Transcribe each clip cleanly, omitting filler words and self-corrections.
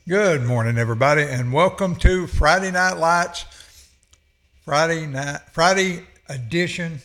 Good morning, everybody, and welcome to Friday Night Lights, Friday edition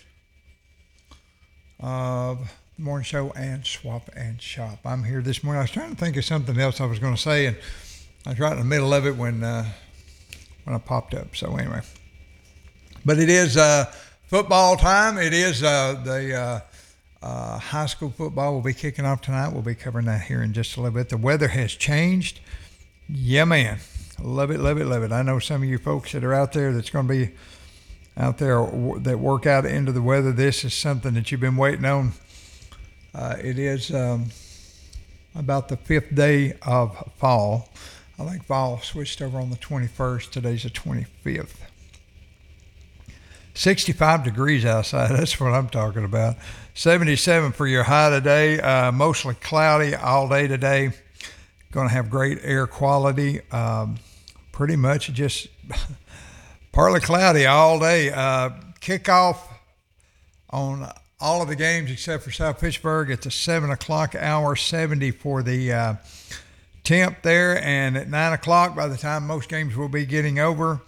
of the morning show and Swap and Shop. I'm here this morning. I was trying to think of something else I was going to say, and I was right in the middle of it when I popped up. So anyway, but it is football time. It is the high school football will be kicking off tonight. We'll be covering that here in just a little bit. The weather has changed. Yeah, man. Love it, love it, love it. I know some of you folks that are out there that's going to be out there that work out into the weather. This is something that you've been waiting on. It is about the 5th day of fall. I think fall switched over on the 21st. Today's the 25th. 65 degrees outside. That's what I'm talking about. 77 for your high today. Mostly cloudy all day today. Going to have great air quality. Pretty much just partly cloudy all day. Kickoff on all of the games except for South Pittsburgh at the 7 o'clock hour, 70 for the temp there. And at 9 o'clock, by the time most games will be getting over,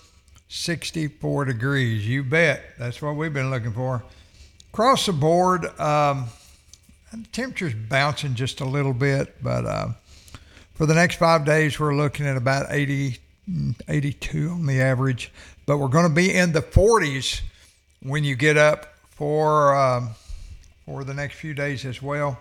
64 degrees. You bet. That's what we've been looking for. Across the board, the temperature's bouncing just a little bit, but for the next 5 days, we're looking at about 80, 82 on the average. But we're going to be in the 40s when you get up for the next few days as well.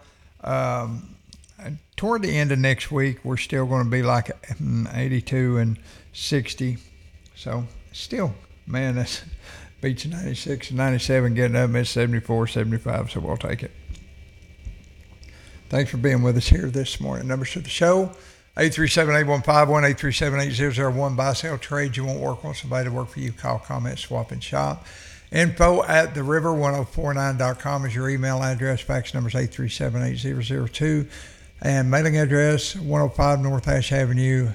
And toward the end of next week, we're still going to be like 82 and 60. So still, man, that's beats 96 and 97, getting up at 74, 75, so we'll take it. Thanks for being with us here this morning. Numbers to the show, 837-815-1, 837-8001. Buy, sell, trade. You won't work, want somebody to work for you. Call, comment, swap, and shop. Info at theriver1049.com is your email address. Fax number is 837-8002. And mailing address, 105 North Ash Avenue,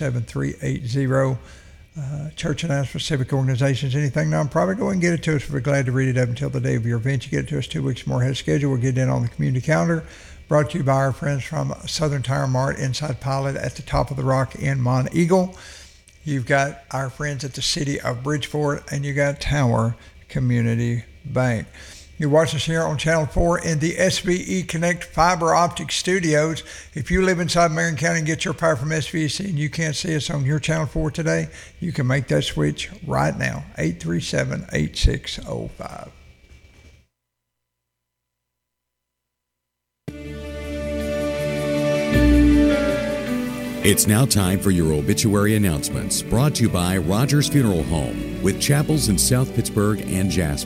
37380. Church announcements, civic organizations, anything nonprofit, go and get it to us. We're glad to read it up until the day of your event. You get it to us 2 weeks more ahead of schedule. We'll get it in on the community calendar. Brought to you by our friends from Southern Tire Mart, Inside Pilot at the top of the rock in Monteagle. You've got our friends at the City of Bridgeport, and you got Tower Community Bank. You're watching us here on Channel 4 in the SVE Connect Fiber Optic Studios. If you live inside Marion County and get your power from SVC and you can't see us on your Channel 4 today, you can make that switch right now, 837-8605. It's now time for your obituary announcements, brought to you by Rogers Funeral Home, with chapels in South Pittsburgh and Jasper.